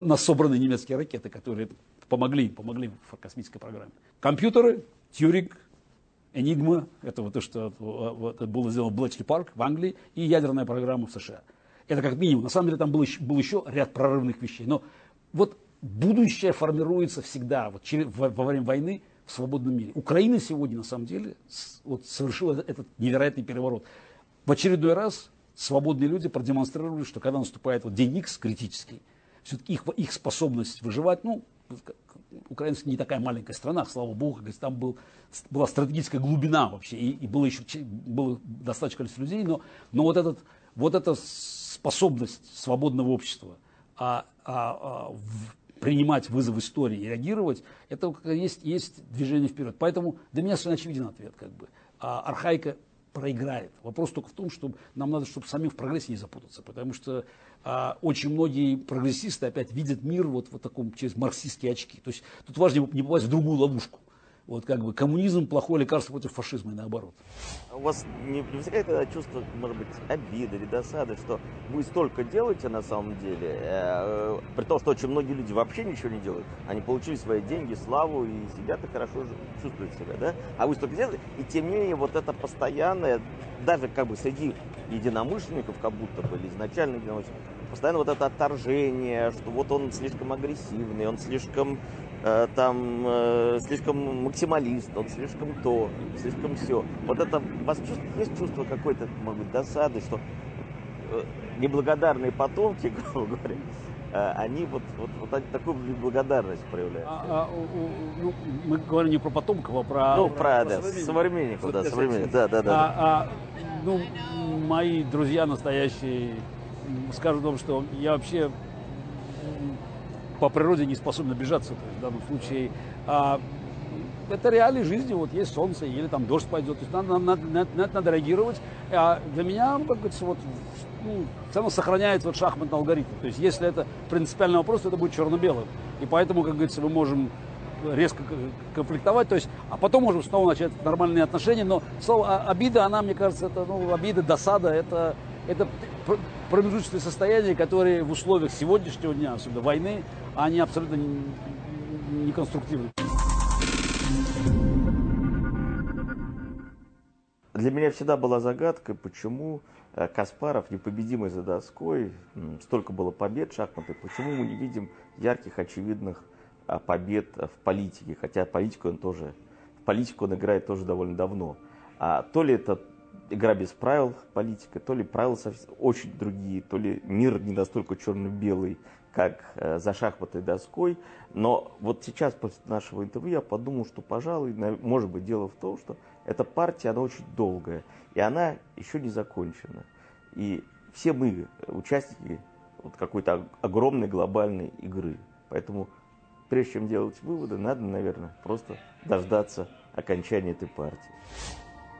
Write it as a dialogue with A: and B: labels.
A: на собранные немецкие ракеты, которые помогли в космической программе. Компьютеры, Тьюринг, Энигма, это вот то, что это было сделано в Блэчли Парк в Англии, и ядерная программа в США. Это как минимум. На самом деле там был еще ряд прорывных вещей. Но вот будущее формируется всегда во время войны в свободном мире. Украина сегодня, на самом деле, совершила этот невероятный переворот. В очередной раз свободные люди продемонстрировали, что когда наступает день X критический, все-таки их способность выживать, Украина не такая маленькая страна, слава богу, там была стратегическая глубина вообще, и было достаточно количество людей, но вот эта способность свободного общества принимать вызов истории и реагировать, это есть движение вперед. Поэтому для меня совершенно очевиден ответ. Архаика проиграет. Вопрос только в том, что нам надо, чтобы самим в прогрессе не запутаться. Потому что очень многие прогрессисты опять видят мир вот таком через марксистские очки. То есть тут важно не попасть в другую ловушку. Коммунизм плохое лекарство против фашизма и наоборот.
B: У вас не возникает когда чувство, может быть, обиды или досады, что вы столько делаете на самом деле, при том, что очень многие люди вообще ничего не делают, они получили свои деньги, славу и сидят и хорошо чувствуют себя, да? А вы столько делаете, и тем не менее вот это постоянное, даже среди единомышленников, как будто бы, или изначально единомышленников, постоянно вот это отторжение, что вот он слишком агрессивный, он слишком слишком максималист, он слишком слишком все. Вот это, у вас есть чувство какой-то, может быть, досады, что неблагодарные потомки, грубо говоря, они вот такую неблагодарность проявляют?
A: Мы говорим не про потомков, а про
B: современников. Да.
A: Мои друзья настоящие скажут вам, что я вообще по природе не способен обижаться, то есть в данном случае. Это реалии жизни, есть солнце, или там дождь пойдет, то есть надо реагировать. Для меня, как говорится, все равно сохраняется шахматный алгоритм. То есть если это принципиальный вопрос, то это будет черно-белым. И поэтому, как говорится, мы можем резко конфликтовать, то есть, а потом можем снова начать нормальные отношения. Но слово обида, мне кажется, это обида, досада, это промежуточные состояния, которые в условиях сегодняшнего дня, особенно войны, они абсолютно не конструктивны.
B: Для меня всегда была загадкой, почему Каспаров, непобедимый за доской, столько было побед в шахматы, почему мы не видим ярких, очевидных побед в политике, хотя в политику он играет тоже довольно давно. То ли это игра без правил, политика, то ли правила очень другие, то ли мир не настолько черно-белый, как за шахматной доской. Но вот сейчас, после нашего интервью, я подумал, что, пожалуй, может быть, дело в том, что эта партия, она очень долгая, и она еще не закончена. И все мы участники какой-то огромной глобальной игры. Поэтому, прежде чем делать выводы, надо, наверное, просто дождаться окончания этой партии.